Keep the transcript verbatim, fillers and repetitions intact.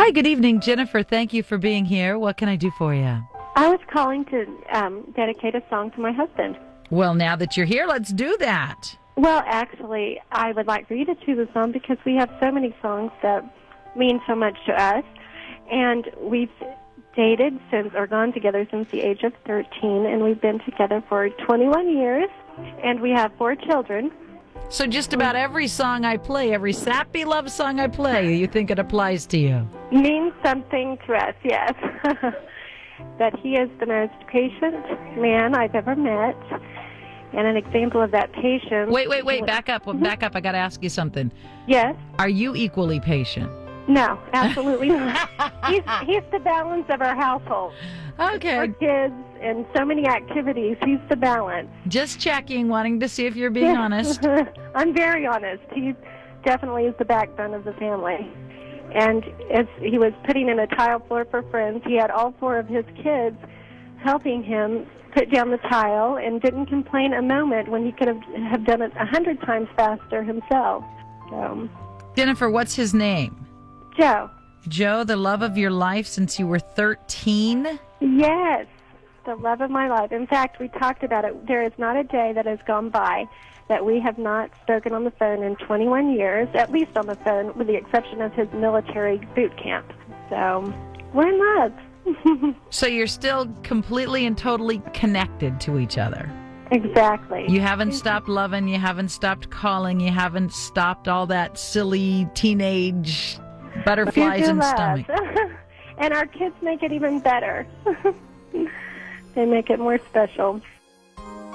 Hi, good evening, Jennifer. Thank you for being here. What can I do for you? I was calling to um, dedicate a song to my husband. Well, now that you're here, let's do that. Well, actually, I would like for you to choose a song because we have so many songs that mean so much to us. And we've dated since, or gone together since the age of thirteen, and we've been together for twenty-one years, and we have four children. So just about every song I play, every sappy love song I play, you think it applies to you? Means something to us, yes. That he is the most patient man I've ever met, and an example of that patience. Wait, wait, wait, back up, back up. I got to ask you something. Yes? Are you equally patient? No, absolutely not. He's, he's the balance of our household. Okay. Our kids and so many activities. He's the balance. Just checking, wanting to see if you're being honest. I'm very honest. He definitely is the backbone of the family. And as he was putting in a tile floor for friends, he had all four of his kids helping him put down the tile and didn't complain a moment when he could have, have done it a hundred times faster himself. So, Jennifer, what's his name? Joe. Joe, the love of your life since you were thirteen? Yes, the love of my life. In fact, we talked about it. There is not a day that has gone by that we have not spoken on the phone in twenty-one years, at least on the phone, with the exception of his military boot camp. So, we're in love. So you're still completely and totally connected to each other? Exactly. You haven't stopped loving, you haven't stopped calling, you haven't stopped all that silly teenage butterflies in stomach. And our kids make it even better. They make it more special.